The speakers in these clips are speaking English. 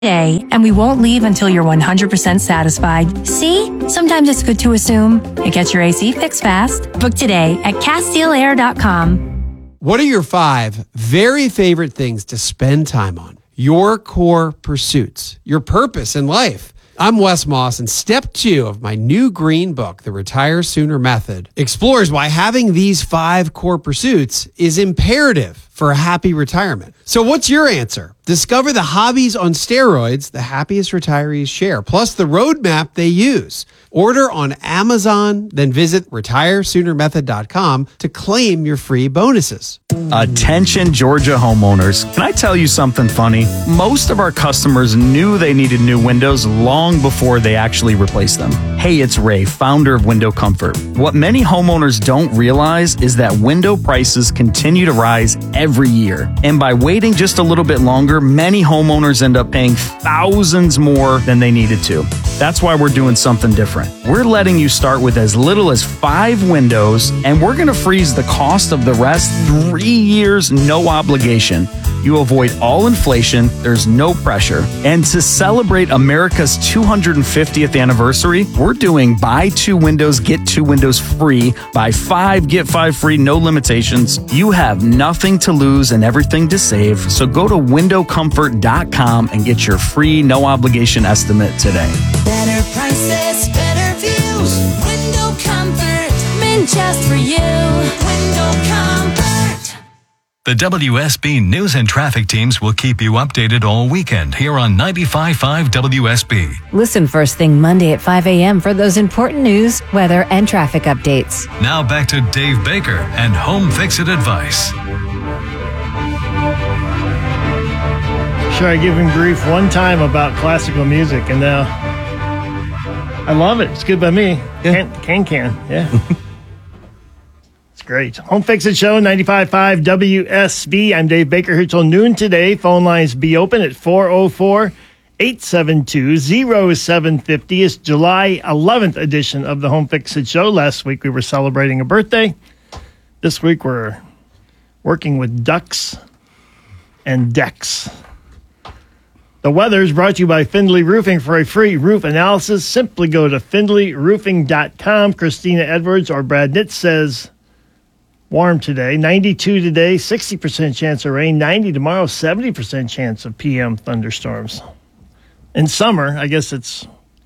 Today, and we won't leave until you're 100% satisfied. See? Sometimes it's good to assume. It gets your AC fixed fast. Book today at CastileAir.com. What are your 5 very favorite things to spend time on? Your core pursuits, your purpose in life. I'm Wes Moss, and step 2 of my new green book, The Retire Sooner Method, explores why having these 5 core pursuits is imperative for a happy retirement. So what's your answer? Discover the hobbies on steroids the happiest retirees share, plus the roadmap they use. Order on Amazon, then visit retiresoonermethod.com to claim your free bonuses. Attention Georgia homeowners. Can I tell you something funny? Most of our customers knew they needed new windows long before they actually replaced them. Hey, it's Ray, founder of Window Comfort. What many homeowners don't realize is that window prices continue to rise every year. And by waiting just a little bit longer, many homeowners end up paying thousands more than they needed to. That's why we're doing something different. We're letting you start with as little as 5 windows, and we're going to freeze the cost of the rest 3 years, no obligation. You avoid all inflation, there's no pressure. And to celebrate America's 250th anniversary, we're doing buy 2 windows, get 2 windows free, buy 5, get 5 free, no limitations. You have nothing to lose and everything to save, so go to windowcomfort.com and get your free, no obligation estimate today. Better prices, better views, Window Comfort, meant just for you. Window Comfort. The WSB News and Traffic teams will keep you updated all weekend here on 95.5 WSB. Listen first thing Monday at 5 a.m. for those important news, weather, and traffic updates. Now back to Dave Baker and Home Fix-It advice. Sure, I give him grief one time about classical music, and now I love it. It's good by me. Yeah. Can. Yeah. It's great. Home Fix It Show, 95.5 WSB. I'm Dave Baker here till noon today. Phone lines be open at 404-872-0750. It's July 11th edition of the Home Fix It Show. Last week we were celebrating a birthday. This week we're working with ducks and decks. The weather is brought to you by Findlay Roofing. For a free roof analysis, simply go to findlayroofing.com. Christina Edwards or Brad Nitz says, warm today, 92 today, 60% chance of rain, 90 tomorrow, 70% chance of PM thunderstorms. In summer, I guess it's,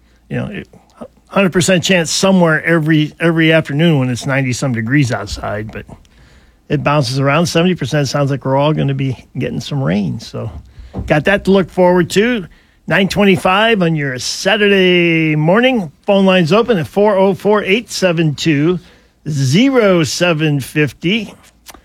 100% chance somewhere every afternoon when it's 90-some degrees outside, but it bounces around. 70% sounds like we're all going to be getting some rain, so got that to look forward to. 9:25 on your Saturday morning. Phone lines open at 404-872-0750.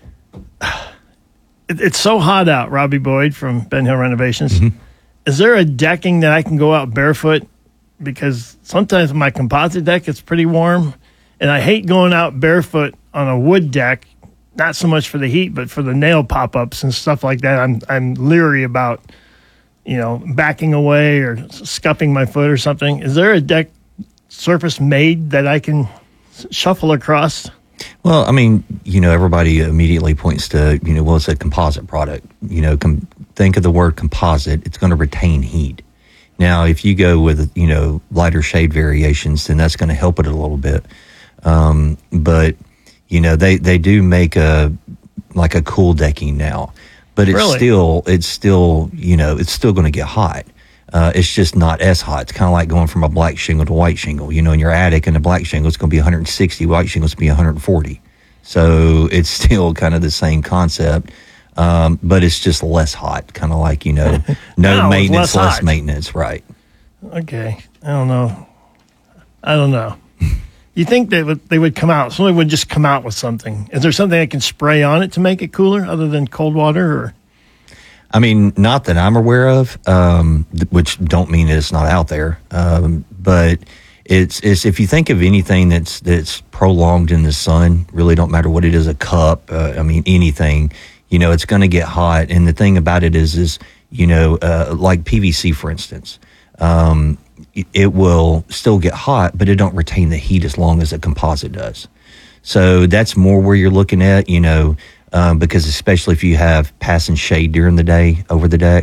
It's so hot out, Robbie Boyd from Ben Hill Renovations. Mm-hmm. Is there a decking that I can go out barefoot? Because sometimes my composite deck is pretty warm, and I hate going out barefoot on a wood deck. Not so much for the heat, but for the nail pop-ups and stuff like that. I'm leery about, backing away or scuffing my foot or something. Is there a deck surface made that I can shuffle across? Well, everybody immediately points to, it's a composite product. Think of the word composite. It's going to retain heat. Now, if you go with, lighter shade variations, then that's going to help it a little bit. But they do make a cool decking now, but it's really? still going to get hot. It's just not as hot. It's kind of like going from a black shingle to white shingle. In your attic, and the black shingle is going to be 160, white shingle is going to be 140. So it's still kind of the same concept, but it's just less hot. Kind of like no maintenance, less maintenance, right? Okay, I don't know. You think they would come out? Somebody would just come out with something. Is there something I can spray on it to make it cooler other than cold water? Or? Not that I'm aware of, which don't mean it's not out there. But it's if you think of anything that's prolonged in the sun, really don't matter what it is, a cup, anything, it's going to get hot. And the thing about it is like PVC, for instance, it will still get hot, but it don't retain the heat as long as a composite does. So that's more where you're looking at, because especially if you have passing shade during the day over the deck,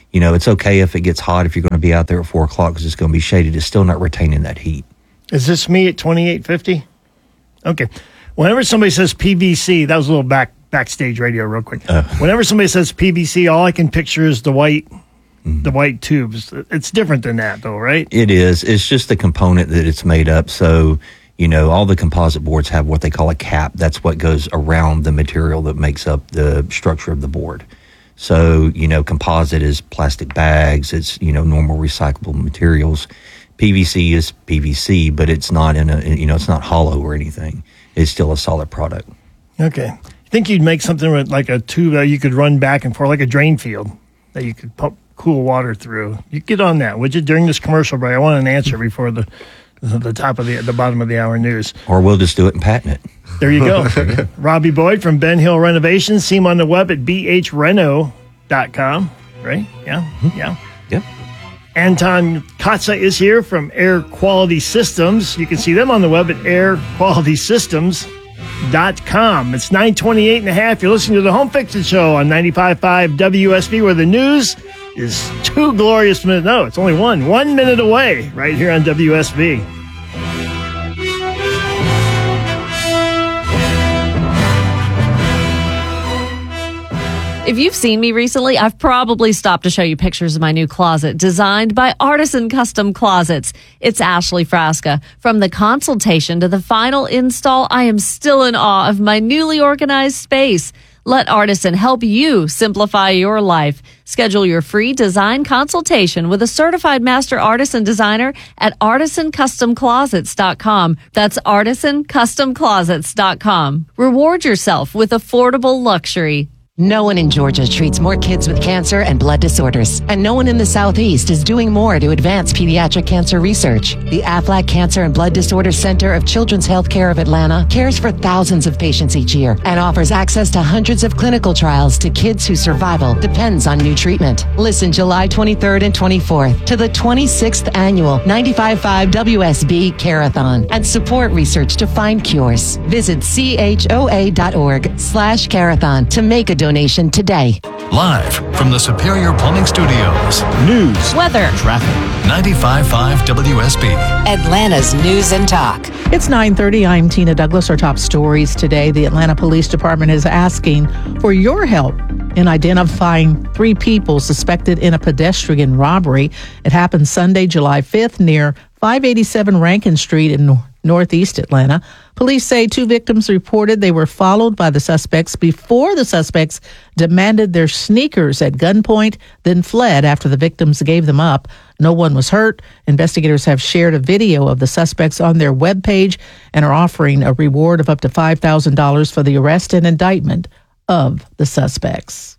it's okay if it gets hot if you're going to be out there at 4 o'clock because it's going to be shaded. It's still not retaining that heat. Is this me at 2850? Okay. Whenever somebody says PVC, that was a little backstage radio real quick. Whenever somebody says PVC, all I can picture is the white tubes. It's different than that, though, right? It is. It's just the component that it's made up. So, all the composite boards have what they call a cap. That's what goes around the material that makes up the structure of the board. So, composite is plastic bags. It's, normal recyclable materials. PVC is PVC, but it's not it's not hollow or anything. It's still a solid product. Okay. I think you'd make something with like a tube that you could run back and forth, like a drain field that you could pump cool water through. You get on that, would you, during this commercial break? I want an answer before the top of the bottom of the hour news. Or we'll just do it and patent it. There you go. Robbie Boyd from Ben Hill Renovations. See him on the web at bhreno.com. Right? Yeah. Yeah. Yep. Anton Katza is here from Air Quality Systems. You can see them on the web at airqualitysystems.com. It's 9:28.5. You're listening to the Home Fix It Show on 95.5 WSB, where the news is 2 glorious minutes. No, it's only 1 minute away right here on WSB. If you've seen me recently, I've probably stopped to show you pictures of my new closet designed by Artisan Custom Closets. It's Ashley Frasca. From the consultation to the final install, I am still in awe of my newly organized space. Let Artisan help you simplify your life. Schedule your free design consultation with a certified master artisan designer at artisancustomclosets.com. That's artisancustomclosets.com. Reward yourself with affordable luxury. No one in Georgia treats more kids with cancer and blood disorders, and no one in the Southeast is doing more to advance pediatric cancer research. The Aflac Cancer and Blood Disorders Center of Children's Healthcare of Atlanta cares for thousands of patients each year and offers access to hundreds of clinical trials to kids whose survival depends on new treatment. Listen July 23rd and 24th to the 26th annual 95.5 WSB Carathon and support research to find cures. Visit choa.org/carathon to make a donation today. Live from the Superior Plumbing Studios. News, weather, traffic. 95.5 WSB. Atlanta's News and Talk. It's 9:30. I'm Tina Douglas. Our top stories today. The Atlanta Police Department is asking for your help in identifying 3 people suspected in a pedestrian robbery. It happened Sunday, July 5th near 587 Rankin Street in Northeast Atlanta. Police say 2 victims reported they were followed by the suspects before the suspects demanded their sneakers at gunpoint, then fled after the victims gave them up. No one was hurt. Investigators have shared a video of the suspects on their webpage and are offering a reward of up to $5,000 for the arrest and indictment of the suspects.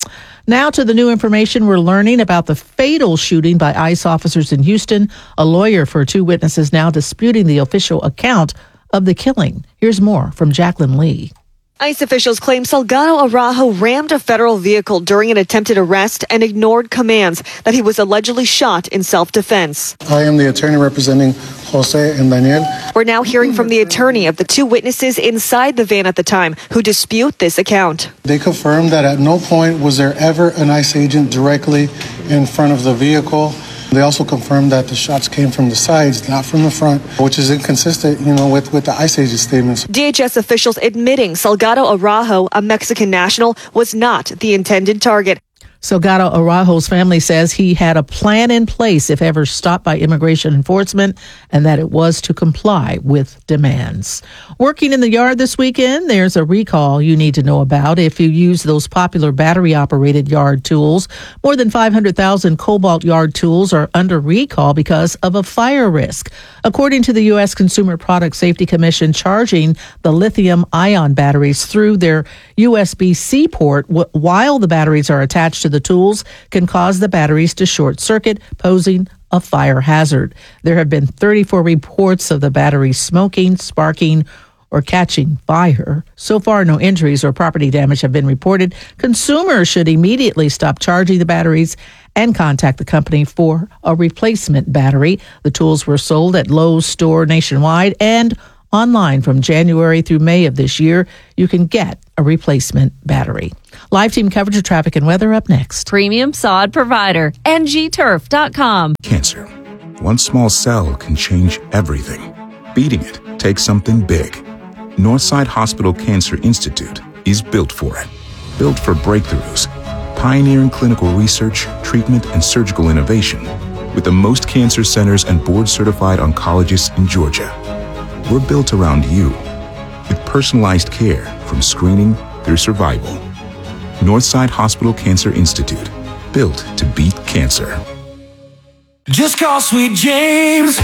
Now to the new information we're learning about the fatal shooting by ICE officers in Houston. A lawyer for 2 witnesses now disputing the official account of the killing. Here's more from Jacqueline Lee. ICE officials claim Salgado Araujo rammed a federal vehicle during an attempted arrest and ignored commands that he was allegedly shot in self-defense. I am the attorney representing Jose and Daniel. We're now hearing from the attorney of the 2 witnesses inside the van at the time who dispute this account. They confirmed that at no point was there ever an ICE agent directly in front of the vehicle. They also confirmed that the shots came from the sides, not from the front, which is inconsistent, with the ICE agent statements. DHS officials admitting Salgado Araujo, a Mexican national, was not the intended target. Salgado Araujo's family says he had a plan in place if ever stopped by immigration enforcement and that it was to comply with demands. Working in the yard this weekend, there's a recall you need to know about if you use those popular battery-operated yard tools. More than 500,000 Cobalt yard tools are under recall because of a fire risk. According to the U.S. Consumer Product Safety Commission, charging the lithium-ion batteries through their USB-C port while the batteries are attached to the tools can cause the batteries to short circuit, posing a fire hazard. There have been 34 reports of the batteries smoking, sparking, or catching fire. So far, no injuries or property damage have been reported. Consumers should immediately stop charging the batteries and contact the company for a replacement battery. The tools were sold at Lowe's store nationwide and Online from January through May of this year, you can get a replacement battery. Live team coverage of traffic and weather up next. Premium sod provider, ngturf.com. Cancer. One small cell can change everything. Beating it takes something big. Northside Hospital Cancer Institute is built for it. Built for breakthroughs, pioneering clinical research, treatment, and surgical innovation, with the most cancer centers and board-certified oncologists in Georgia. We're built around you, with personalized care from screening through survival. Northside Hospital Cancer Institute, built to beat cancer. Just call Sweet James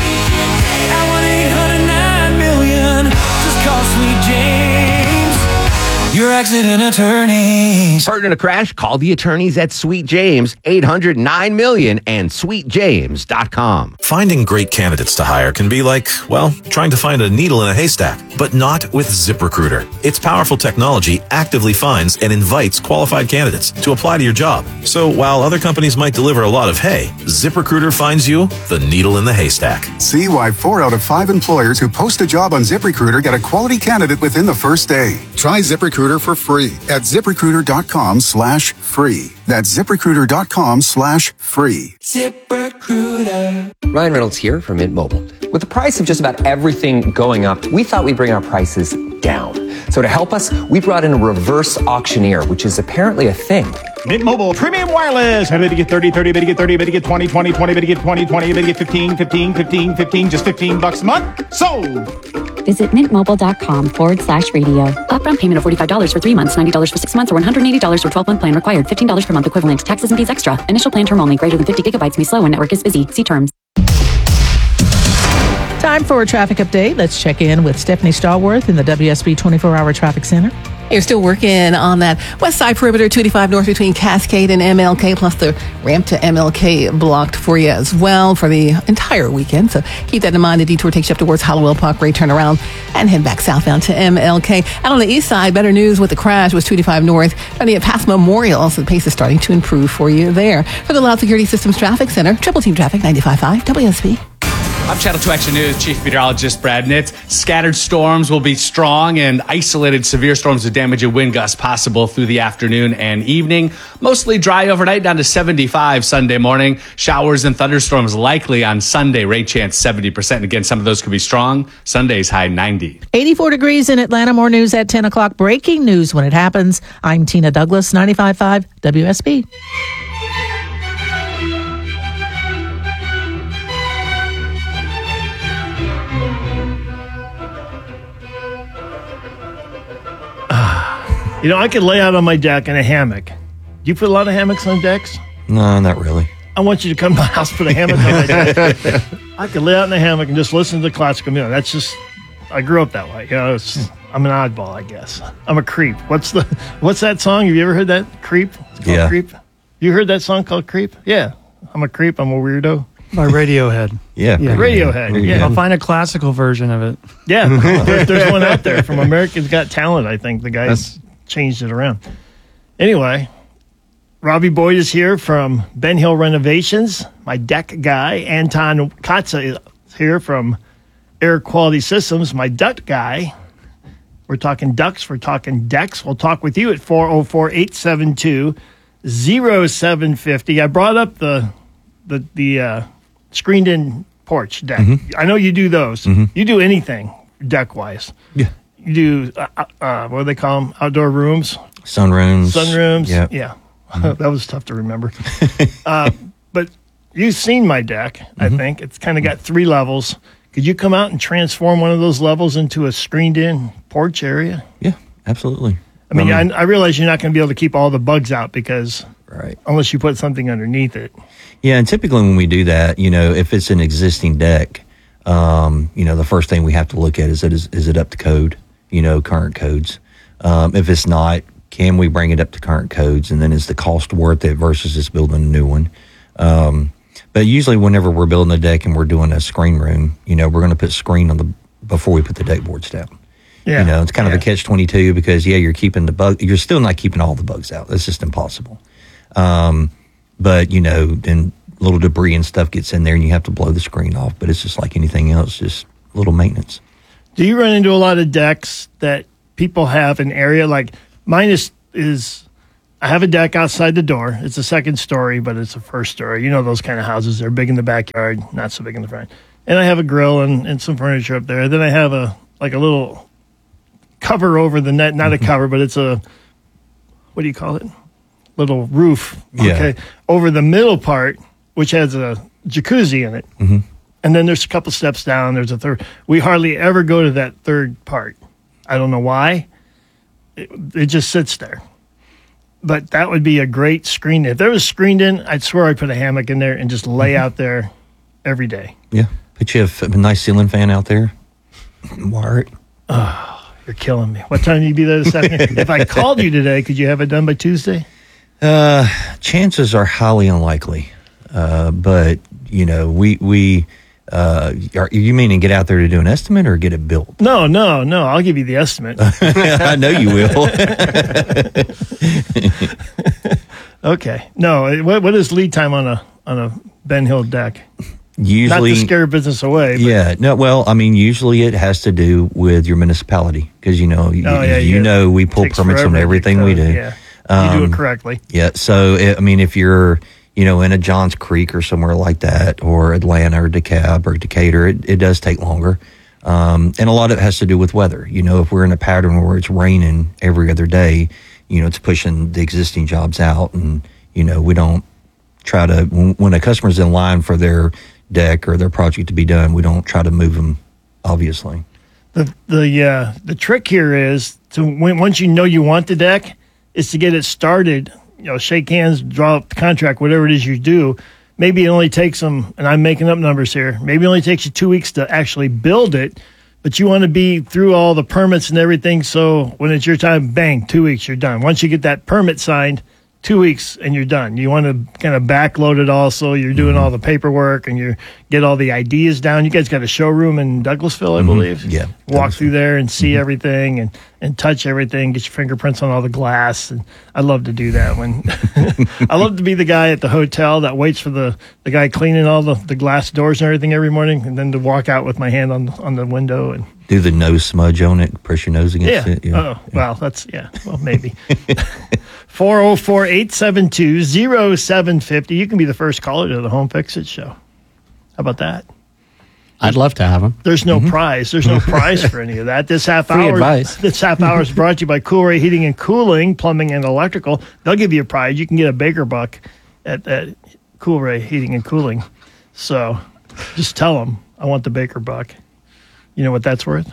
at 1-800-9-million. Just call Sweet James, your accident attorneys. Hurt in a crash? Call the attorneys at Sweet James, 800-9-million, and sweetjames.com. Finding great candidates to hire can be like, well, trying to find a needle in a haystack, but not with ZipRecruiter. Its powerful technology actively finds and invites qualified candidates to apply to your job. So while other companies might deliver a lot of hay, ZipRecruiter finds you the needle in the haystack. See why 4 out of 5 employers who post a job on ZipRecruiter get a quality candidate within the first day. Try ZipRecruiter for free at ZipRecruiter.com/free. That's ZipRecruiter.com/free. ZipRecruiter. Ryan Reynolds here from Mint Mobile. With the price of just about everything going up, we thought we'd bring our prices down. So to help us, we brought in a reverse auctioneer, which is apparently a thing. Mint Mobile Premium Wireless. How to get 30, 30, to get 30, to get 20, 20, 20, to get 20, 20, to get 15, 15, 15, 15, just $15 a month. Sold! Visit mintmobile.com/radio. Upfront payment of $45 for 3 months, $90 for 6 months, or $180 for 12-month plan required. $15 per month equivalent. Taxes and fees extra. Initial plan term only. Greater than 50 gigabytes may slow when network is busy. See terms. Time for a traffic update. Let's check in with Stephanie Stallworth in the WSB 24-hour traffic center. You're still working on that west side perimeter, 285 north between Cascade and MLK, plus the ramp to MLK blocked for you as well for the entire weekend. So keep that in mind. The detour takes you up towards Hollowell Parkway, turn around and head back southbound to MLK. Out on the east side, better news with the crash was 285 north, running at past Memorial. So the pace is starting to improve for you there. For the Loud Security Systems Traffic Center, Triple Team Traffic, 95.5 WSB. I'm Channel 2 Action News Chief Meteorologist Brad Nitz. Scattered storms will be strong and isolated severe storms with damage and wind gusts possible through the afternoon and evening. Mostly dry overnight, down to 75 Sunday morning. Showers and thunderstorms likely on Sunday. Rain chance 70%. And again, some of those could be strong. Sunday's high 90. 84 degrees in Atlanta. More news at 10 o'clock. Breaking news when it happens. I'm Tina Douglas, 95.5 WSB. You know, I could lay out on my deck in a hammock. Do you put a lot of hammocks on decks? No, not really. I want you to come to my house, put a hammock on my deck. I could lay out in a hammock and just listen to the classical music. That's just, I grew up that way. You know, I'm an oddball, I guess. I'm a creep. What's that song? Have you ever heard that? Creep? It's called Creep. You heard that song called Creep? Yeah. I'm a creep. I'm a weirdo. By Radiohead. Yeah. Radiohead. Yeah. I'll find a classical version of it. Yeah. There's one out there from America's Got Talent, I think. The guy's changed it around. Anyway, Robbie Boyd is here from Ben Hill Renovations, my deck guy. Anton Katza is here from Air Quality Systems, my duct guy. We're talking ducts, we're talking decks. We'll talk with you at 404-872-0750. I brought up the screened-in porch deck. Mm-hmm. I know you do those. Mm-hmm. You do anything deck-wise. Yeah. You do, what do they call them? Outdoor rooms? Sunrooms. Sunrooms. Yep. Yeah. That was tough to remember. But you've seen my deck, I think. It's kind of got 3 levels. Could you come out and transform one of those levels into a screened-in porch area? Yeah, absolutely. I mean, I realize you're not going to be able to keep all the bugs out because right, unless you put something underneath it. Yeah, and typically when we do that, you know, if it's an existing deck, you know, the first thing we have to look at is it up to code, you know, current codes. If it's not, can we bring it up to current codes? And then is the cost worth it versus just building a new one? But usually whenever we're building a deck and we're doing a screen room, you know, we're going to put screen before we put the deck boards down. Yeah. You know, it's kind of a catch-22 because, you're keeping you're still not keeping all the bugs out. That's just impossible. But, you know, then little debris and stuff gets in there and you have to blow the screen off. But it's just like anything else, just little maintenance. Do you run into a lot of decks that people have an area like mine is I have a deck outside the door. It's a second story, but it's a first story. You know those kind of houses. They're big in the backyard, not so big in the front. And I have a grill and some furniture up there. Then I have a little cover over the net, not a cover, but it's a, what do you call it? Little roof. Yeah. Okay. Over the middle part, which has a jacuzzi in it. Mm-hmm. And then there's a couple steps down. There's a third. We hardly ever go to that third part. I don't know why. It just sits there. But that would be a great screen. If there was screened in, I'd swear I'd put a hammock in there and just lay out there every day. Yeah. Put you a nice ceiling fan out there. Wire it. Oh, you're killing me. What time do you be there this afternoon? If I called you today, could you have it done by Tuesday? Chances are highly unlikely. But, you know, we you mean to get out there to do an estimate or get it built? No. I'll give you the estimate. I know you will. Okay. No. What is lead time on a Ben Hill deck? Usually, not to scare business away. But. Yeah. No. Well, I mean, usually it has to do with your municipality because we pull permits on everything we do. Yeah. You do it correctly. Yeah. So if you're in a Johns Creek or somewhere like that, or Atlanta or DeKalb or Decatur, it does take longer. And a lot of it has to do with weather. If we're in a pattern where it's raining every other day, it's pushing the existing jobs out. And, we don't try to, when a customer's in line for their deck or their project to be done, we don't try to move them, obviously. The trick here is once you want the deck, is to get it started. Shake hands, draw up the contract, whatever it is you do. Maybe it only takes them, and I'm making up numbers here, maybe it only takes you 2 weeks to actually build it, but you want to be through all the permits and everything, so when it's your time, bang, 2 weeks, you're done. Once you get that permit signed, 2 weeks and you're done. You want to kind of backload it also. You're doing all the paperwork and you get all the ideas down. You guys got a showroom in Douglasville, I believe. Yeah. Walk through there and see everything and touch everything, get your fingerprints on all the glass. And I love to do that when I love to be the guy at the hotel that waits for the guy cleaning all the glass doors and everything every morning, and then to walk out with my hand on the window and do the nose smudge on it, press your nose against it. Yeah. Well, maybe. 404-872-0750. You can be the first caller to the Home Fix-It Show. How about that? I'd love to have them. There's no prize. There's no prize for any of that. This half Free hour. advice. This half hour is brought to you by Coolray Heating and Cooling, Plumbing and Electrical. They'll give you a prize. You can get a Baker Buck at Coolray Heating and Cooling. So just tell them, I want the Baker Buck. You know what that's worth?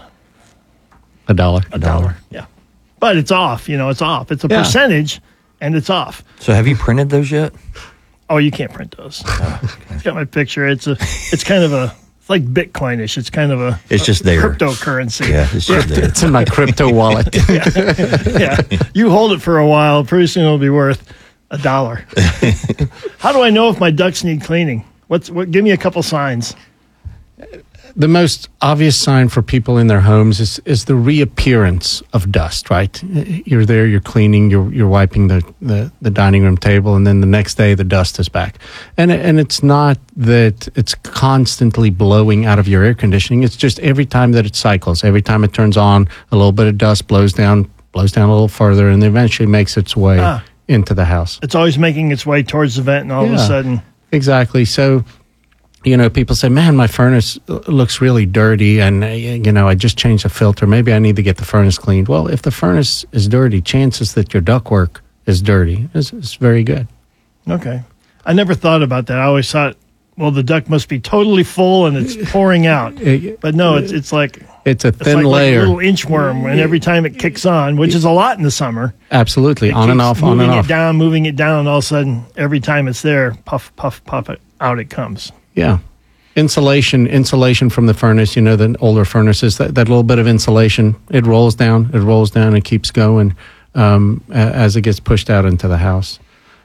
$1. Yeah. But it's off. It's off. It's a percentage, and it's off. So have you printed those yet? Oh, you can't print those. It's got my picture. It's kind of it's like Bitcoin-ish. It's kind of it's just there. Cryptocurrency. Yeah, it's just there. It's in my crypto wallet. Yeah. You hold it for a while. Pretty soon it'll be worth $1. How do I know if my ducts need cleaning? Give me a couple signs. The most obvious sign for people in their homes is the reappearance of dust, right? You're there, you're cleaning, you're wiping the dining room table, and then the next day the dust is back. And it's not that it's constantly blowing out of your air conditioning. It's just every time that it cycles, every time it turns on, a little bit of dust blows down a little further, and eventually makes its way into the house. It's always making its way towards the vent, and all of a sudden. Exactly. So, people say, man, my furnace looks really dirty and, I just changed the filter. Maybe I need to get the furnace cleaned. Well, if the furnace is dirty, chances that your ductwork is dirty is very good. Okay. I never thought about that. I always thought, well, the duct must be totally full and it's pouring out. But no, it's like... It's a thin layer. Like a little inchworm, and every time it kicks on, which is a lot in the summer. Absolutely. On and off, moving it down, all of a sudden, every time it's there, puff, puff, puff, out it comes. Yeah. Insulation from the furnace, the older furnaces, that little bit of insulation, it rolls down, and keeps going as it gets pushed out into the house.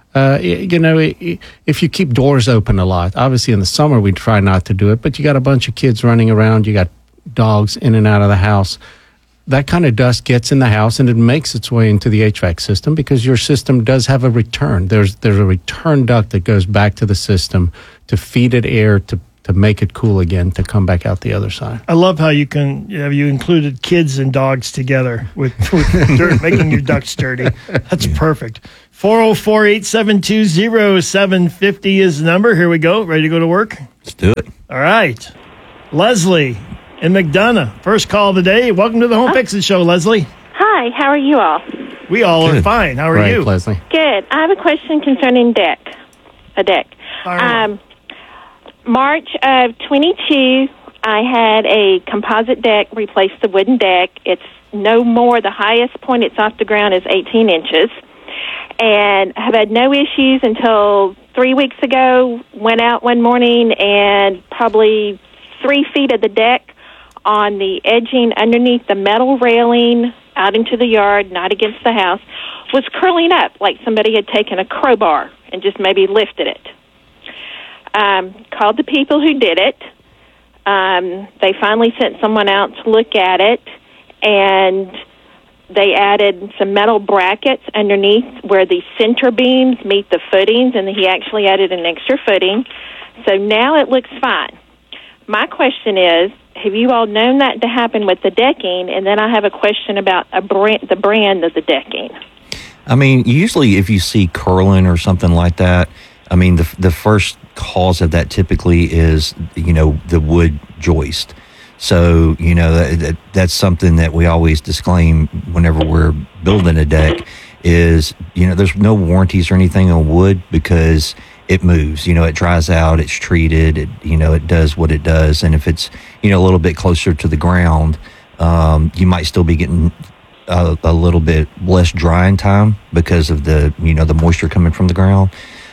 If you keep doors open a lot, obviously in the summer we try not to do it, but you got a bunch of kids running around, you got dogs in and out of the house. That kind of dust gets in the house and it makes its way into the HVAC system because your system does have a return. There's a return duct that goes back to the system to feed it air to to make it cool again to come back out the other side. I love how you included kids and dogs together with dirt, making your ducts dirty. That's perfect. 404-872-0750 is the number. Here we go. Ready to go to work? Let's do it. All right. Leslie in McDonough. First call of the day. Welcome to the Home Fixin' Show, Leslie. Hi, how are you all? We all are fine. How are you? Leslie. Good. I have a question concerning a deck. March of 22, I had a composite deck replace the wooden deck. It's no more. The highest point it's off the ground is 18 inches. And have had no issues until 3 weeks ago. Went out one morning and probably 3 feet of the deck on the edging underneath the metal railing out into the yard, not against the house, was curling up like somebody had taken a crowbar and just maybe lifted it. Called the people who did it. They finally sent someone out to look at it, and they added some metal brackets underneath where the center beams meet the footings, and he actually added an extra footing. So now it looks fine. My question is, have you all known that to happen with the decking? And then I have a question about the brand of the decking. I mean, usually if you see curling or something like that, I mean, the first cause of that typically is, the wood joist. So, that's something that we always disclaim whenever we're building a deck is, there's no warranties or anything on wood because it moves, it dries out, it's treated, it does what it does. And if it's, a little bit closer to the ground, you might still be getting a little bit less drying time because of the moisture coming from the ground.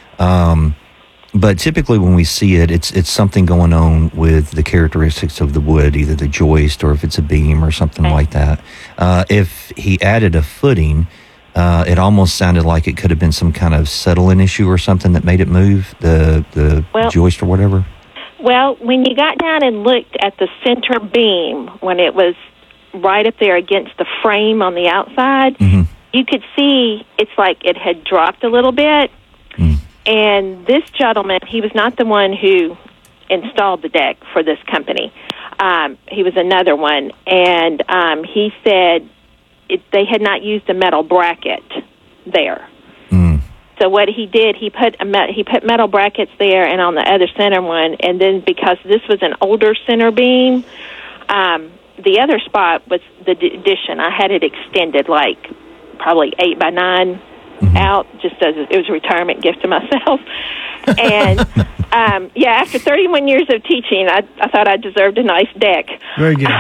But typically when we see it, it's something going on with the characteristics of the wood, either the joist or if it's a beam or something like that. If he added a footing, it almost sounded like it could have been some kind of settling issue or something that made it move, the joist or whatever. Well, when you got down and looked at the center beam, when it was right up there against the frame on the outside, you could see it's like it had dropped a little bit. And this gentleman, he was not the one who installed the deck for this company. He was another one. And he said they had not used a metal bracket there. So what he did, he put metal brackets there and on the other center one. And then because this was an older center beam, the other spot was the addition. I had it extended like probably 8 by 9 out, just as it was a retirement gift to myself. And after 31 years of teaching, I thought I deserved a nice deck. Very good.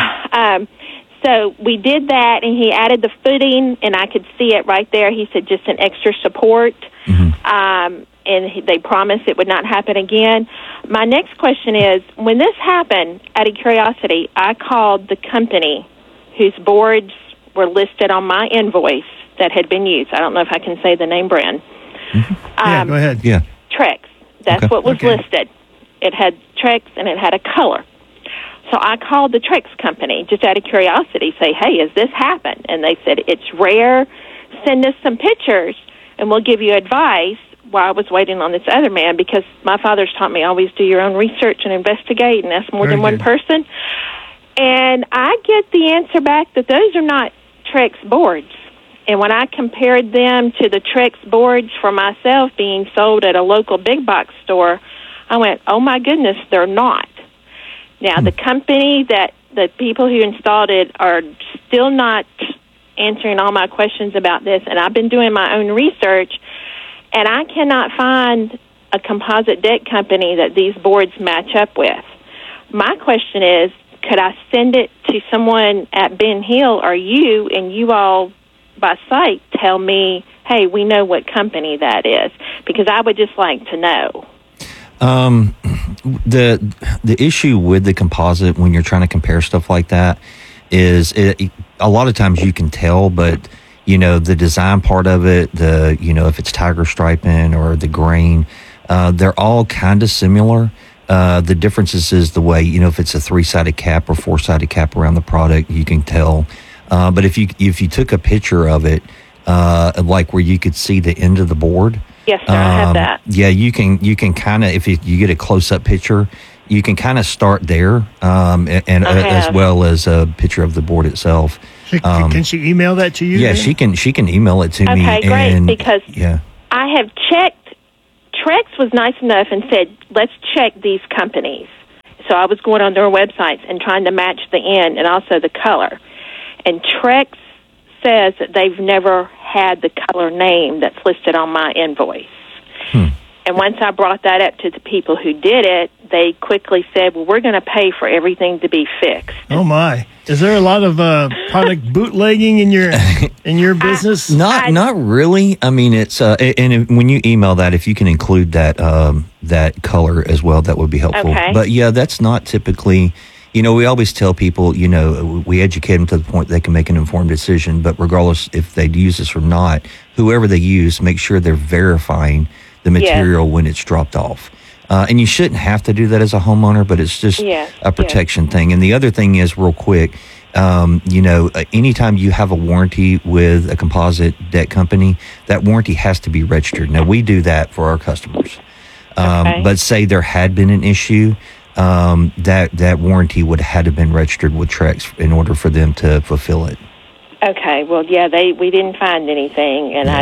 So we did that, and he added the footing, and I could see it right there. He said just an extra support, and they promised it would not happen again. My next question is, when this happened, out of curiosity, I called the company whose boards were listed on my invoice that had been used. I don't know if I can say the name brand. Yeah, go ahead. Yeah. Trex. That's what was listed. It had Trex, and it had a color. So I called the Trex company just out of curiosity, say, hey, has this happened? And they said, it's rare. Send us some pictures, and we'll give you advice while I was waiting on this other man, because my father's taught me always do your own research and investigate and ask more than one person. And I get the answer back that those are not Trex boards. And when I compared them to the Trex boards for myself being sold at a local big box store, I went, oh my goodness, they're not. Now, the company that the people who installed it are still not answering all my questions about this, and I've been doing my own research, and I cannot find a composite deck company that these boards match up with. My question is, could I send it to someone at Ben Hill or you, and you all by sight tell me, hey, we know what company that is? Because I would just like to know. The issue with the composite when you're trying to compare stuff like that is a lot of times you can tell, but the design part of it, if it's tiger striping or the grain, they're all kind of similar. The difference is the way, if it's a 3-sided cap or 4-sided cap around the product, you can tell. But if you took a picture of it, like where you could see the end of the board. Yes, sir, I have that. Yeah, you can kind of, if you get a close-up picture, you can kind of start there, and as well as a picture of the board itself. Can she email that to you? Yeah, then? she can email it to me. Okay, great, and, because I have checked. Trex was nice enough and said, let's check these companies. So I was going on their websites and trying to match the end and also the color. And Trex says that they've never had the color name that's listed on my invoice. And once I brought that up to the people who did it, they quickly said, well, we're going to pay for everything to be fixed. Oh, my. Is there a lot of product bootlegging in your business? Not really. I mean, it's when you email that, if you can include that that color as well, that would be helpful. Okay. But yeah, that's not typically. We always tell people, we educate them to the point they can make an informed decision. But regardless if they use this or not, whoever they use, make sure they're verifying the material when it's dropped off. And you shouldn't have to do that as a homeowner, but it's just a protection thing. And the other thing is, real quick, anytime you have a warranty with a composite deck company, that warranty has to be registered. Now, we do that for our customers. But say there had been an issue, that warranty would have had to have been registered with Trex in order for them to fulfill it. Okay, well, we didn't find anything, and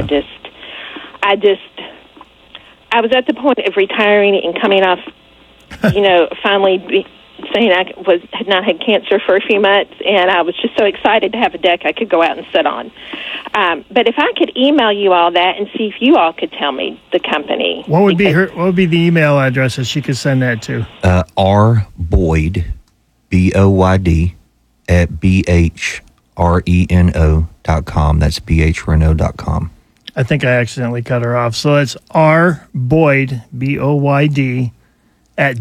I was at the point of retiring and coming off, finally saying I had not had cancer for a few months, and I was just so excited to have a deck I could go out and sit on. But if I could email you all that and see if you all could tell me the company. What would be the email address that she could send that to? R Boyd, BOYD at BHRENO.com. That's BHRENO.com. I think I accidentally cut her off. So it's R Boyd, BOYD, at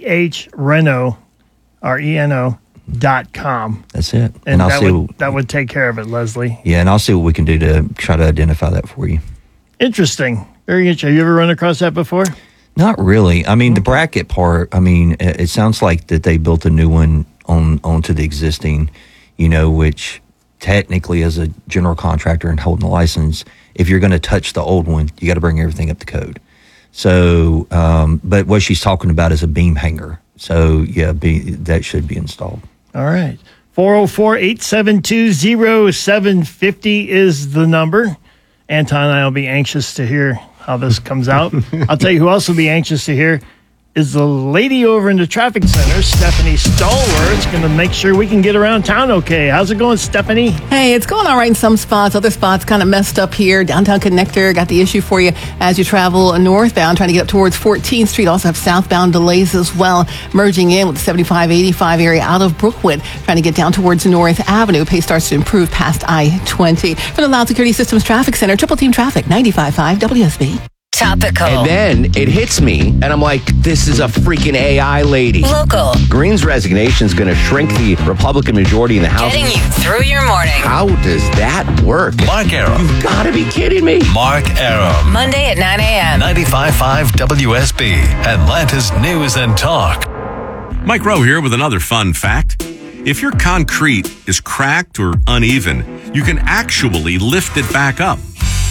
BHRENO.com. That's it. And that would take care of it, Leslie. Yeah, and I'll see what we can do to try to identify that for you. Interesting. Very interesting. Have you ever run across that before? Not really. I mean, the bracket part, it sounds like that they built a new one onto the existing, which technically as a general contractor and holding the license, if you're going to touch the old one, you got to bring everything up to code. So, but what she's talking about is a beam hanger. So, yeah, that should be installed. All right. 404-872-0750 is the number. Anton and I will be anxious to hear how this comes out. I'll tell you who else will be anxious to hear is the lady over in the traffic center, Stephanie Stallworth's going to make sure we can get around town okay. How's it going, Stephanie? Hey, it's going all right in some spots. Other spots kind of messed up here. Downtown Connector got the issue for you as you travel northbound, trying to get up towards 14th Street. Also have southbound delays as well, merging in with the 75-85 area out of Brookwood, trying to get down towards North Avenue. Pace starts to improve past I-20. From the Loud Security Systems Traffic Center, Triple Team Traffic, 95.5 WSB. Topical. And then it hits me, and I'm like, this is a freaking AI lady. Local. Green's resignation is going to shrink the Republican majority in the House. Getting you through your morning. How does that work? Mark Arum. You've got to be kidding me. Mark Arum. Monday at 9 a.m. 95.5 WSB, Atlanta's News and Talk. Mike Rowe here with another fun fact. If your concrete is cracked or uneven, you can actually lift it back up.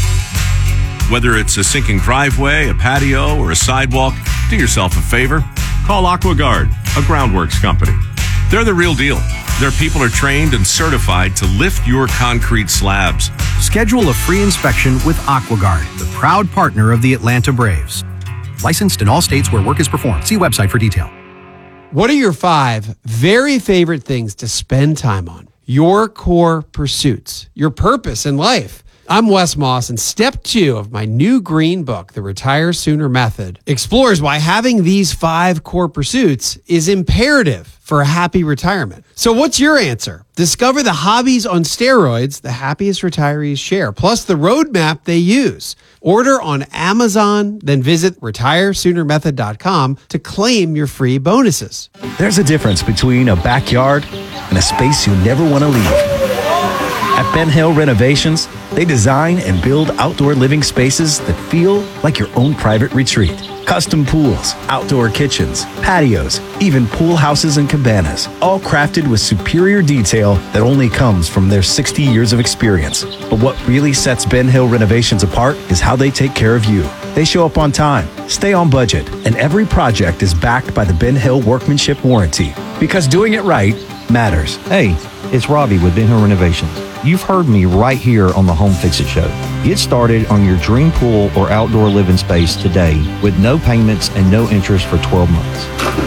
Whether it's a sinking driveway, a patio, or a sidewalk, do yourself a favor. Call AquaGuard, a groundworks company. They're the real deal. Their people are trained and certified to lift your concrete slabs. Schedule a free inspection with AquaGuard, the proud partner of the Atlanta Braves. Licensed in all states where work is performed. See website for detail. What are your 5 very favorite things to spend time on? Your core pursuits, your purpose in life. I'm Wes Moss, and step 2 of my new green book, The Retire Sooner Method, explores why having these 5 core pursuits is imperative for a happy retirement. So what's your answer? Discover the hobbies on steroids the happiest retirees share, plus the roadmap they use. Order on Amazon, then visit retiresoonermethod.com to claim your free bonuses. There's a difference between a backyard and a space you never want to leave. At Ben Hill Renovations, they design and build outdoor living spaces that feel like your own private retreat. Custom pools, outdoor kitchens, patios, even pool houses and cabanas, all crafted with superior detail that only comes from their 60 years of experience. But what really sets Ben Hill Renovations apart is how they take care of you. They show up on time, stay on budget, and every project is backed by the Ben Hill Workmanship Warranty. Because doing it right matters. Hey, it's Robbie with Ben Hill Renovations. You've heard me right here on the Home Fix It Show. Get started on your dream pool or outdoor living space today with no payments and no interest for 12 months.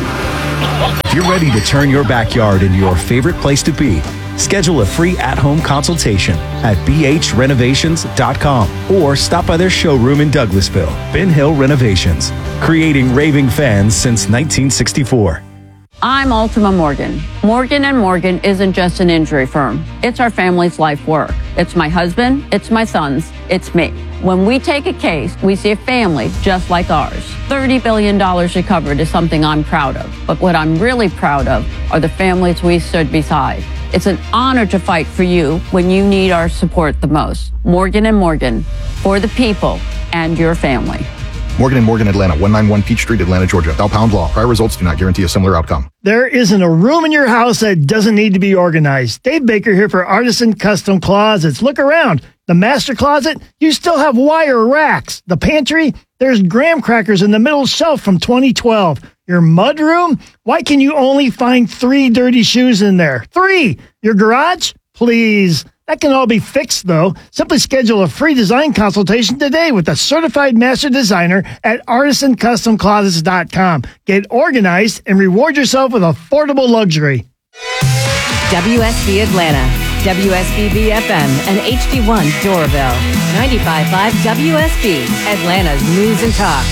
If you're ready to turn your backyard into your favorite place to be, schedule a free at-home consultation at bhrenovations.com or stop by their showroom in Douglasville. Ben Hill Renovations, creating raving fans since 1964. I'm Ultima Morgan. Morgan & Morgan isn't just an injury firm. It's our family's life work. It's my husband, it's my sons, it's me. When we take a case, we see a family just like ours. $30 billion recovered is something I'm proud of. But what I'm really proud of are the families we stood beside. It's an honor to fight for you when you need our support the most. Morgan & Morgan, for the people and your family. Morgan & Morgan, Atlanta, 191 Peachtree, Atlanta, Georgia. Bell Pound Law. Prior results do not guarantee a similar outcome. There isn't a room in your house that doesn't need to be organized. Dave Baker here for Artisan Custom Closets. Look around. The master closet, you still have wire racks. The pantry, there's graham crackers in the middle shelf from 2012. Your mudroom, why can you only find 3 dirty shoes in there? 3! Your garage? Please. That can all be fixed, though. Simply schedule a free design consultation today with a certified master designer at artisancustomclosets.com. Get organized and reward yourself with affordable luxury. WSB Atlanta, WSBB FM, and HD1 Doraville. 95.5 WSB, Atlanta's News and Talk.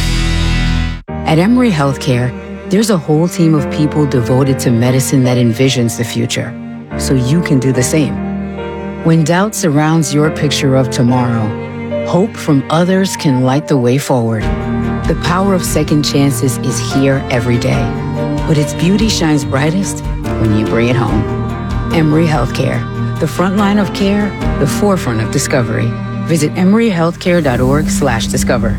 At Emory Healthcare, there's a whole team of people devoted to medicine that envisions the future, so you can do the same. When doubt surrounds your picture of tomorrow, hope from others can light the way forward. The power of second chances is here every day, but its beauty shines brightest when you bring it home. Emory Healthcare, the front line of care, the forefront of discovery. Visit emoryhealthcare.org/discover.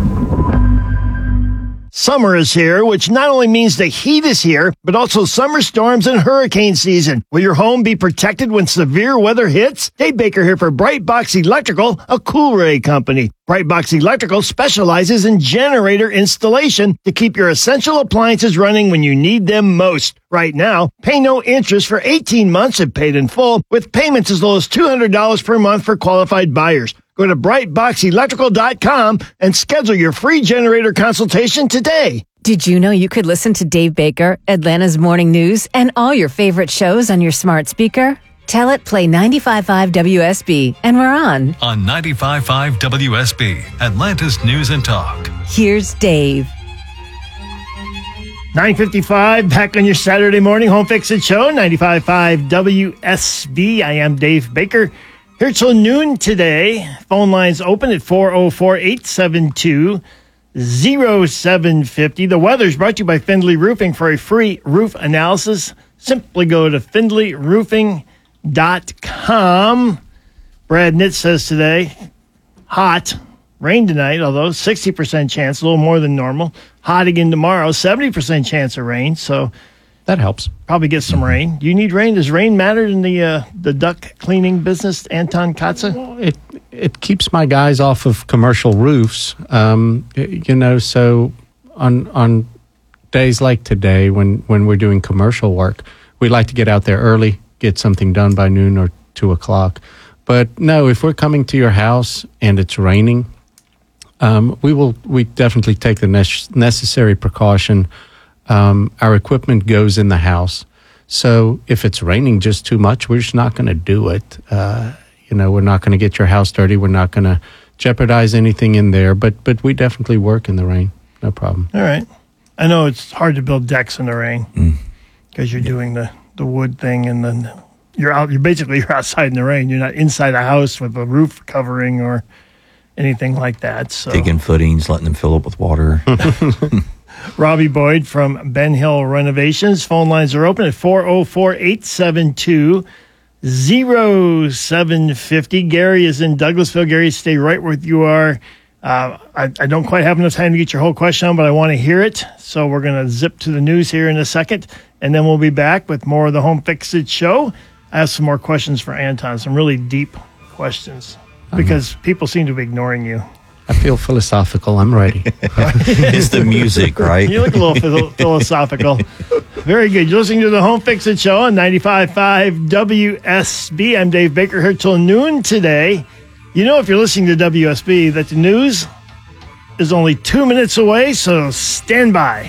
Summer is here, which not only means the heat is here, but also summer storms and hurricane season. Will your home be protected when severe weather hits? Dave Baker here for Brightbox Electrical, a Coolray company. Brightbox Electrical specializes in generator installation to keep your essential appliances running when you need them most. Right now, pay no interest for 18 months if paid in full, with payments as low as $200 per month for qualified buyers. Go to brightboxelectrical.com and schedule your free generator consultation today. Did you know you could listen to Dave Baker, Atlanta's Morning News, and all your favorite shows on your smart speaker? Tell it play 95.5 WSB, and we're on. On 95.5 WSB, Atlanta's News and Talk. Here's Dave. 9:55, back on your Saturday morning Home Fix It Show, 95.5 WSB. I am Dave Baker. Here till noon today. Phone lines open at 404-872-0750. The weather's brought to you by Findlay Roofing. For a free roof analysis, simply go to findlayroofing.com. Brad Nitt says today, hot. Rain tonight, although 60% chance, a little more than normal. Hot again tomorrow, 70% chance of rain. So that helps. Probably get some rain. Do you need rain? Does rain matter in the duct cleaning business, Anton Katza? Well, it keeps my guys off of commercial roofs. So on days like today when we're doing commercial work, we like to get out there early, get something done by noon or 2 o'clock. But no, if we're coming to your house and it's raining, we definitely take the necessary precaution. Our equipment goes in the house. So if it's raining just too much, we're just not going to do it. We're not going to get your house dirty. We're not going to jeopardize anything in there. But we definitely work in the rain. No problem. All right. I know it's hard to build decks in the rain because you're doing the wood thing, and then you're outside in the rain. You're not inside a house with a roof covering or anything like that. So digging footings, letting them fill up with water. Robbie Boyd from Ben Hill Renovations. Phone lines are open at 404-872-0750. Gary is in Douglasville. Gary, stay right where you are. I don't quite have enough time to get your whole question on, but I want to hear it. So we're going to zip to the news here in a second, and then we'll be back with more of the Home Fix It Show. I have some more questions for Anton, some really deep questions, because people seem to be ignoring you. I feel philosophical. I'm ready. It's the music, right? You look a little philosophical. Very good. You're listening to the Home Fix It Show on 95.5 WSB. I'm Dave Baker here till noon today. You know, if you're listening to WSB, that the news is only 2 minutes away, so stand by.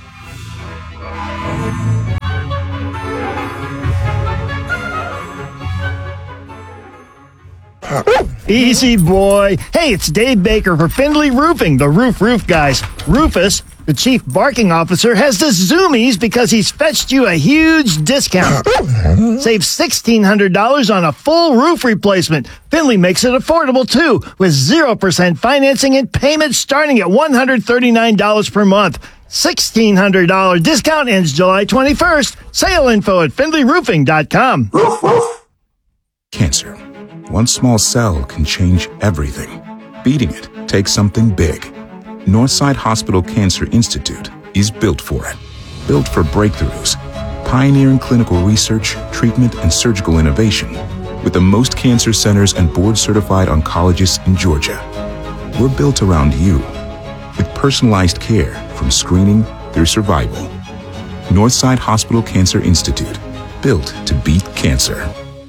Easy, boy. Hey, it's Dave Baker for Findlay Roofing, the roof guys. Rufus, the chief barking officer, has the zoomies because he's fetched you a huge discount. Save $1,600 on a full roof replacement. Findlay makes it affordable, too, with 0% financing and payments starting at $139 per month. $1,600 discount ends July 21st. Sale info at FindlayRoofing.com. Cancer. One small cell can change everything. Beating it takes something big. Northside Hospital Cancer Institute is built for it. Built for breakthroughs, pioneering clinical research, treatment, and surgical innovation, with the most cancer centers and board-certified oncologists in Georgia. We're built around you, with personalized care from screening through survival. Northside Hospital Cancer Institute, built to beat cancer.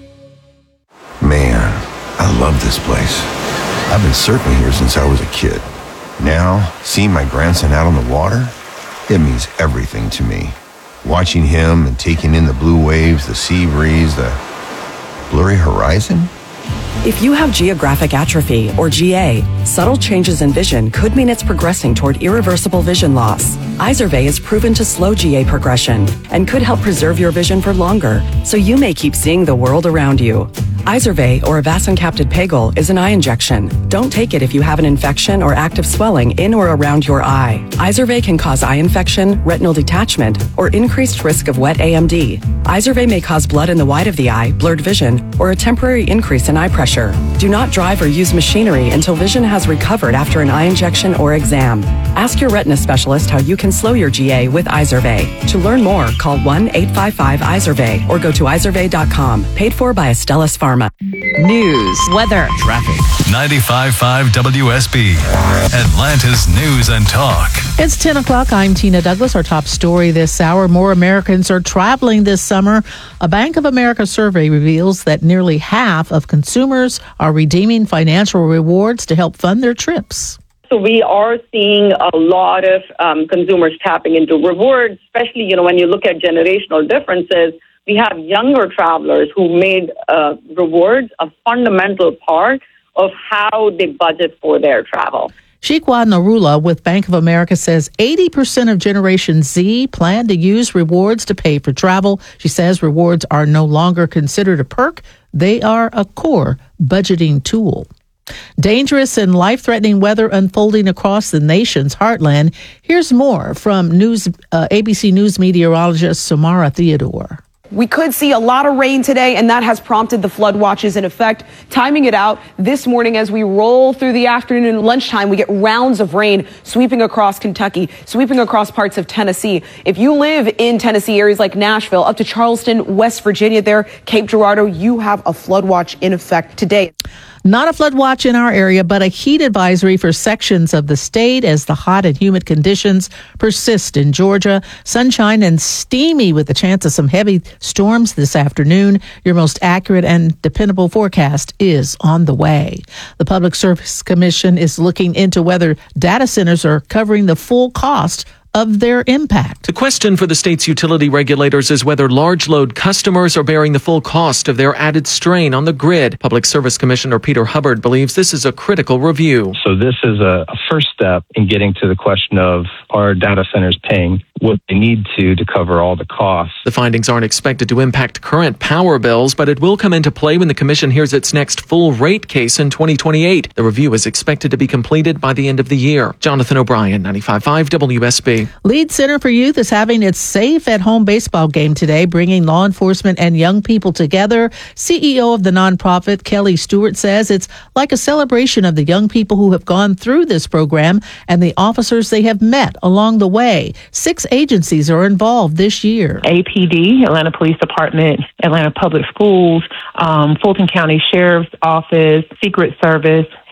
Man, I love this place. I've been surfing here since I was a kid. Now, seeing my grandson out on the water, it means everything to me. Watching him and taking in the blue waves, the sea breeze, the blurry horizon. If you have geographic atrophy, or GA, subtle changes in vision could mean it's progressing toward irreversible vision loss. Izervay is proven to slow GA progression and could help preserve your vision for longer, so you may keep seeing the world around you. Izervay, or avacincaptad pegol, is an eye injection. Don't take it if you have an infection or active swelling in or around your eye. Izervay can cause eye infection, retinal detachment, or increased risk of wet AMD. Izervay may cause blood in the white of the eye, blurred vision, or a temporary increase in eye pressure. Do not drive or use machinery until vision has recovered after an eye injection or exam. Ask your retina specialist how you can slow your GA with Izervay. To learn more, call 1-855-IZERVAY or go to izervay.com. Paid for by Astellas Pharma. News, weather, traffic. 95.5 WSB, Atlanta's News and Talk. It's 10 o'clock. I'm Tina Douglas. Our top story this hour. More Americans are traveling this summer. A Bank of America survey reveals that nearly half of consumers are redeeming financial rewards to help fund their trips. So we are seeing a lot of consumers tapping into rewards, especially, when you look at generational differences. We have younger travelers who made rewards a fundamental part of how they budget for their travel. Shikwa Narula with Bank of America says 80% of Generation Z plan to use rewards to pay for travel. She says rewards are no longer considered a perk. They are a core budgeting tool. Dangerous and life-threatening weather unfolding across the nation's heartland. Here's more from ABC News meteorologist Samara Theodore. We could see a lot of rain today, and that has prompted the flood watches in effect. Timing it out this morning as we roll through the afternoon and lunchtime, we get rounds of rain sweeping across Kentucky, sweeping across parts of Tennessee. If you live in Tennessee areas like Nashville, up to Charleston, West Virginia there, Cape Girardeau, you have a flood watch in effect today. Not a flood watch in our area, but a heat advisory for sections of the state as the hot and humid conditions persist in Georgia. Sunshine and steamy with a chance of some heavy storms this afternoon. Your most accurate and dependable forecast is on the way. The Public Service Commission is looking into whether data centers are covering the full cost of their impact. The question for the state's utility regulators is whether large load customers are bearing the full cost of their added strain on the grid. Public Service Commissioner Peter Hubbard believes this is a critical review. So this is a first step in getting to the question of, are data centers paying what they need to cover all the costs? The findings aren't expected to impact current power bills, but it will come into play when the Commission hears its next full rate case in 2028. The review is expected to be completed by the end of the year. Jonathan O'Brien, 95.5 WSB. Lead Center for Youth is having its Safe at Home baseball game today, bringing law enforcement and young people together. CEO of the nonprofit, Kelly Stewart, says it's like a celebration of the young people who have gone through this program and the officers they have met along the way. 6 agencies are involved this year. APD, Atlanta Police Department, Atlanta Public Schools, Fulton County Sheriff's Office, Secret Service,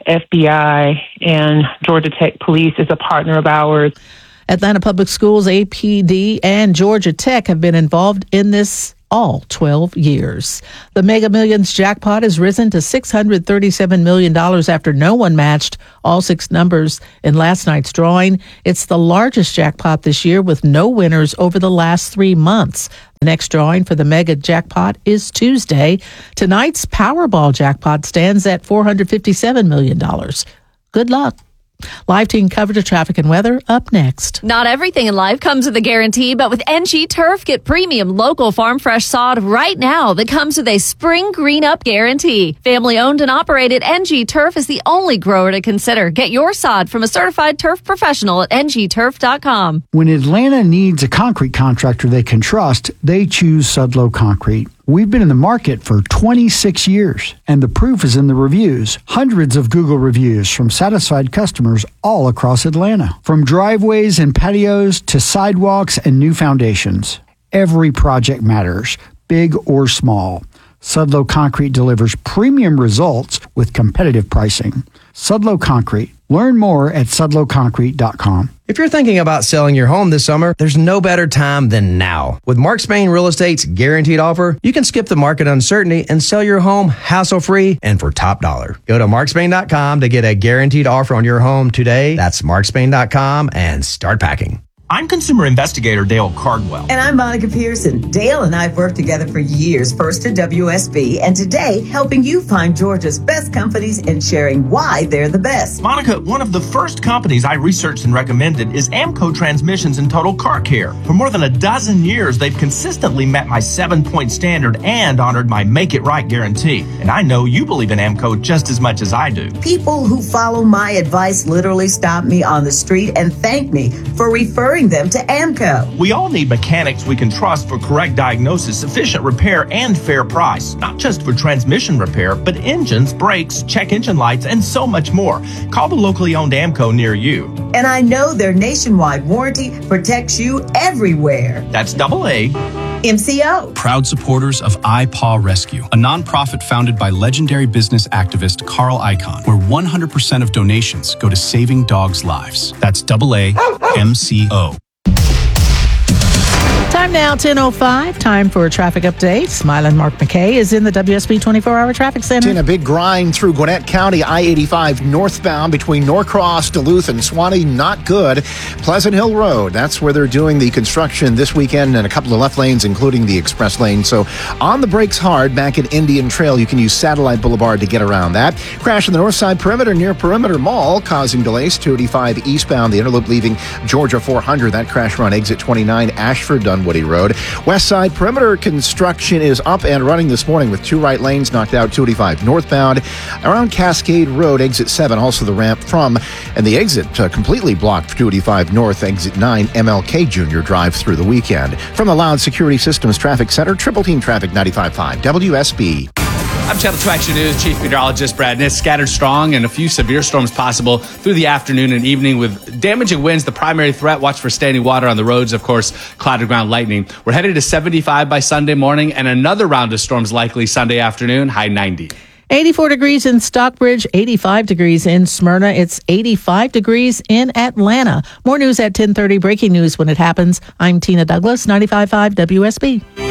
FBI and Georgia Tech Police is a partner of ours. Atlanta Public Schools, APD, and Georgia Tech have been involved in this all 12 years. The Mega Millions jackpot has risen to $637 million after no one matched all 6 numbers in last night's drawing. It's the largest jackpot this year with no winners over the last 3 months. The next drawing for the mega jackpot is Tuesday. Tonight's Powerball jackpot stands at $457 million. Good luck. Live team coverage of traffic and weather up next. Not everything in life comes with a guarantee, but with NG Turf, get premium local farm fresh sod right now that comes with a spring green up guarantee. Family owned and operated, NG Turf is the only grower to consider. Get your sod from a certified turf professional at ngturf.com. When Atlanta needs a concrete contractor they can trust, they choose Sudlow Concrete. We've been in the market for 26 years, and the proof is in the reviews. Hundreds of Google reviews from satisfied customers all across Atlanta. From driveways and patios to sidewalks and new foundations. Every project matters, big or small. Sudlow Concrete delivers premium results with competitive pricing. Sudlow Concrete. Learn more at sudlowconcrete.com. If you're thinking about selling your home this summer, there's no better time than now. With Mark Spain Real Estate's guaranteed offer, you can skip the market uncertainty and sell your home hassle-free and for top dollar. Go to markspain.com to get a guaranteed offer on your home today. That's markspain.com and start packing. I'm consumer investigator Dale Cardwell. And I'm Monica Pearson. Dale and I have worked together for years, first at WSB, and today helping you find Georgia's best companies and sharing why they're the best. Monica, one of the first companies I researched and recommended is AMCO Transmissions and Total Car Care. For more than a dozen years, they've consistently met my 7-point standard and honored my Make It Right guarantee. And I know you believe in AMCO just as much as I do. People who follow my advice literally stop me on the street and thank me for referring them to AMCO. We all need mechanics we can trust for correct diagnosis, efficient repair, and fair price. Not just for transmission repair, but engines, brakes, check engine lights, and so much more. Call the locally owned AMCO near you. And I know their nationwide warranty protects you everywhere. That's AA. MCO. Proud supporters of iPaw Rescue, a nonprofit founded by legendary business activist Carl Icahn, where 100% of donations go to saving dogs' lives. That's AA MCO. Time now, 10:05. Time for a traffic update. Smiling Mark McKay is in the WSB 24-hour traffic center. In a big grind through Gwinnett County, I-85 northbound between Norcross, Duluth, and Swanee, not good. Pleasant Hill Road, that's where they're doing the construction this weekend, and a couple of left lanes, including the express lane. So on the brakes hard back at Indian Trail. You can use Satellite Boulevard to get around that. Crash on the north side perimeter near Perimeter Mall, causing delays. 285 eastbound, the interloop leaving Georgia 400. That crash run exit 29, Ashford, Dunwoody Road. West side perimeter construction is up and running this morning with 2 right lanes knocked out. 285 northbound around Cascade Road, exit 7, also the ramp from, and the exit completely blocked for 285 north, exit 9, MLK Jr. drive through the weekend. From the Loud Security Systems Traffic Center, Triple Team Traffic 95.5 WSB. I'm Channel 2 Action News Chief Meteorologist Brad Niss. Scattered strong and a few severe storms possible through the afternoon and evening with damaging winds. The primary threat, watch for standing water on the roads, of course, clouded ground lightning. We're headed to 75 by Sunday morning and another round of storms likely Sunday afternoon, high 90. 84 degrees in Stockbridge, 85 degrees in Smyrna. It's 85 degrees in Atlanta. More news at 10:30. Breaking news when it happens. I'm Tina Douglas, 95.5 WSB.